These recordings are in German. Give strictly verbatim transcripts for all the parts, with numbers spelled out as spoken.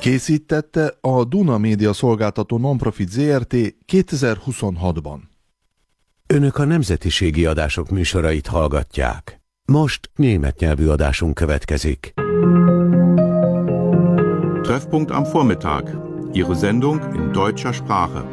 Készítette a Duna Média Szolgáltató Nonprofit zé er té kétezer-huszonhatban. Önök a nemzetiségi adások műsorait hallgatják. Most német nyelvű adásunk következik. Treffpunkt am Vormittag. Ihre Sendung in deutscher Sprache.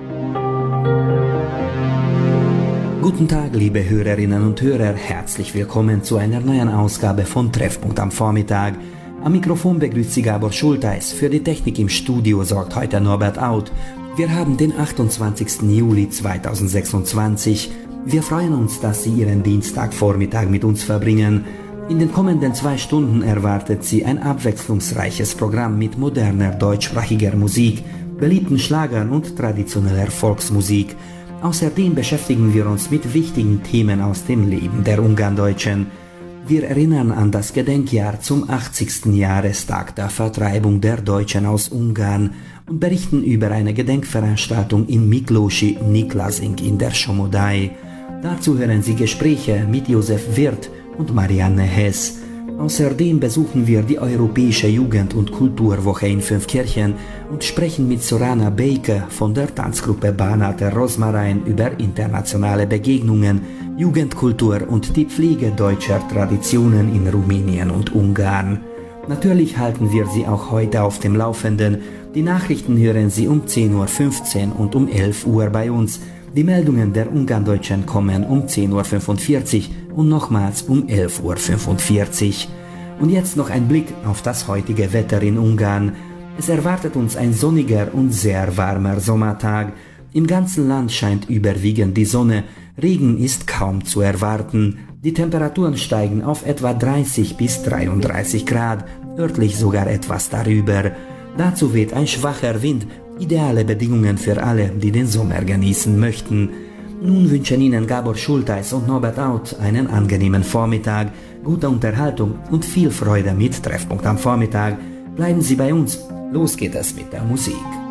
Guten Tag, liebe Hörerinnen und Hörer. Herzlich willkommen zu einer neuen Ausgabe von Treffpunkt am Vormittag. Am Mikrofon begrüßt Sie Gábor Schultheis. Für die Technik im Studio sorgt heute Norbert Out. Wir haben den achtundzwanzigsten Juli zweitausendsechsundzwanzig. Wir freuen uns, dass Sie Ihren Dienstagvormittag mit uns verbringen. In den kommenden zwei Stunden erwartet Sie ein abwechslungsreiches Programm mit moderner deutschsprachiger Musik, beliebten Schlagern und traditioneller Volksmusik. Außerdem beschäftigen wir uns mit wichtigen Themen aus dem Leben der Ungarndeutschen. Wir erinnern an das Gedenkjahr zum achtzigsten Jahrestag der Vertreibung der Deutschen aus Ungarn und berichten über eine Gedenkveranstaltung in Miklósi Niklasink in der Somodáj. Dazu hören Sie Gespräche mit Josef Wirth und Marianne Hess. Außerdem besuchen wir die Europäische Jugend- und Kulturwoche in Fünfkirchen und sprechen mit Sorana Bejke von der Tanzgruppe Bánátor Rozmarin über internationale Begegnungen, Jugendkultur und die Pflege deutscher Traditionen in Rumänien und Ungarn. Natürlich halten wir Sie auch heute auf dem Laufenden. Die Nachrichten hören Sie um zehn Uhr fünfzehn und um elf Uhr bei uns. Die Meldungen der Ungarndeutschen kommen um zehn Uhr fünfundvierzig und nochmals um elf Uhr fünfundvierzig. Und jetzt noch ein Blick auf das heutige Wetter in Ungarn. Es erwartet uns ein sonniger und sehr warmer Sommertag. Im ganzen Land scheint überwiegend die Sonne. Regen ist kaum zu erwarten. Die Temperaturen steigen auf etwa dreißig bis dreiunddreißig Grad, örtlich sogar etwas darüber. Dazu weht ein schwacher Wind. Ideale Bedingungen für alle, die den Sommer genießen möchten. Nun wünschen Ihnen Gábor Schultheis und Norbert Out einen angenehmen Vormittag, gute Unterhaltung und viel Freude mit Treffpunkt am Vormittag. Bleiben Sie bei uns, los geht es mit der Musik.